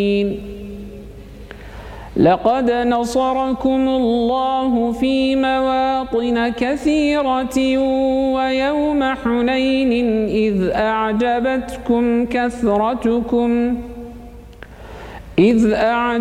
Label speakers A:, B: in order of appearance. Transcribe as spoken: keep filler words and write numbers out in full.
A: لقد نصركم الله في مواطن كثيرة ويوم حنين إذ أعجبتكم كثرتكم إذ أعجبتكم